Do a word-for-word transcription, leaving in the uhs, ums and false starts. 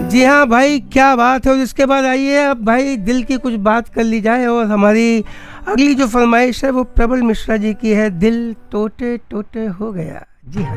जी हाँ भाई, क्या बात है। और इसके बाद आइए अब भाई दिल की कुछ बात कर ली जाए। और हमारी अगली जो फरमाइश है वो प्रबल मिश्रा जी की है, दिल टोटे टोटे हो गया। जी हाँ।